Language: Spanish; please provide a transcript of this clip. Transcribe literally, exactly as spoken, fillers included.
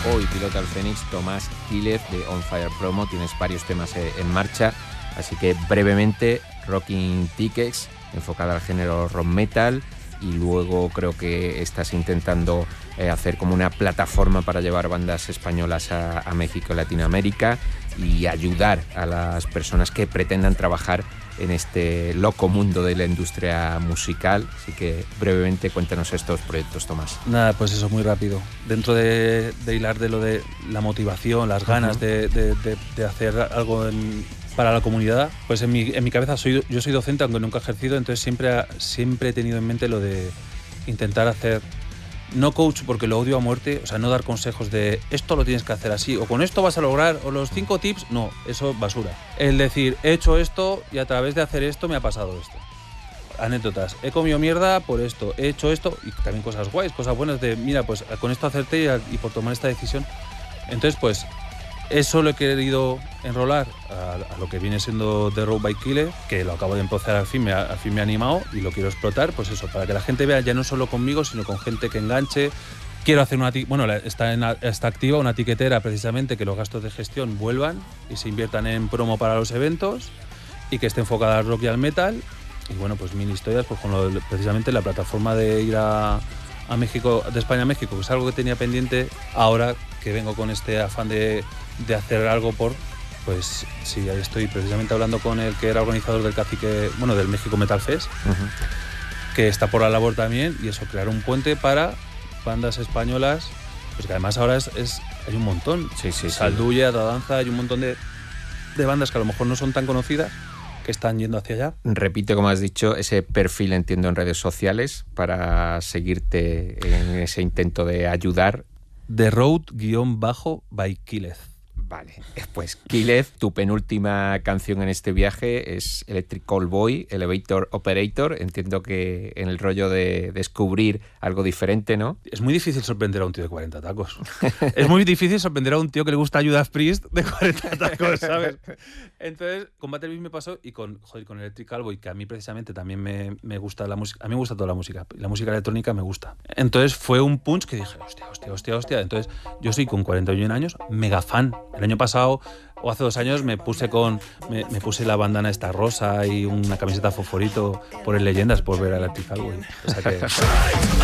hoy Piloto al Fénix, Tomás Quílez de On Fire Promo. Tienes varios temas en marcha, así que brevemente, Rocking Tickets, enfocada al género rock metal, y luego creo que estás intentando eh, hacer como una plataforma para llevar bandas españolas a, a México y Latinoamérica y ayudar a las personas que pretendan trabajar en este loco mundo de la industria musical. Así que brevemente cuéntanos estos proyectos, Tomás. Nada, pues eso, muy rápido. Dentro de, de hilar de lo de la motivación, las ganas uh-huh. de, de, de, de hacer algo en, para la comunidad, pues en mi, en mi cabeza soy, yo soy docente, aunque nunca he ejercido, entonces siempre, siempre he tenido en mente lo de intentar hacer, no coach porque lo odio a muerte, o sea, no dar consejos de esto lo tienes que hacer así, o con esto vas a lograr, o los cinco tips, no, eso basura. El decir, he hecho esto y a través de hacer esto me ha pasado esto. Anécdotas, he comido mierda por esto, he hecho esto, y también cosas guays, cosas buenas de, mira, pues con esto acerté y, y por tomar esta decisión. Entonces, pues, eso lo he querido enrolar a, a lo que viene siendo The Road by Quílez, que lo acabo de empezar, al fin, me ha, al fin me ha animado y lo quiero explotar, pues eso, para que la gente vea ya no solo conmigo, sino con gente que enganche. Quiero hacer una, bueno, está, en, está activa una tiquetera precisamente, que los gastos de gestión vuelvan y se inviertan en promo para los eventos y que esté enfocada al rock y al metal. Y bueno, pues mini historias, pues con lo, precisamente la plataforma de ir a, a México, de España a México, que es algo que tenía pendiente ahora que vengo con este afán de de hacer algo por, pues sí, ahí estoy precisamente hablando con el que era organizador del Cacique, bueno, del México Metal Fest, uh-huh. que está por la labor también, y eso, crear un puente para bandas españolas, pues que además ahora es, es hay un montón, sí, sí, Saldulla, sí. Danza, hay un montón de, de bandas que a lo mejor no son tan conocidas, que están yendo hacia allá. Repite, como has dicho, ese perfil, entiendo, en redes sociales para seguirte en ese intento de ayudar. The Road-by Quílez. Vale, pues Quílez, tu penúltima canción en este viaje es Electric Callboy, Elevator Operator. Entiendo que en el rollo de descubrir algo diferente, ¿no? Es muy difícil sorprender a un tío de cuarenta tacos. Es muy difícil sorprender a un tío que le gusta Judas Priest de cuarenta tacos, ¿sabes? Entonces, con Battle Beast me pasó y con, joder, con Electric Callboy, que a mí precisamente también me, me gusta la música. A mí me gusta toda la música. La música electrónica me gusta. Entonces fue un punch que dije, hostia, hostia, hostia, hostia. Entonces yo soy con cuarenta y un años mega fan. El año pasado o hace dos años me puse con me, me puse la bandana esta rosa y una camiseta fosforito por el Leyendas por ver a Electric Callboy. O sea que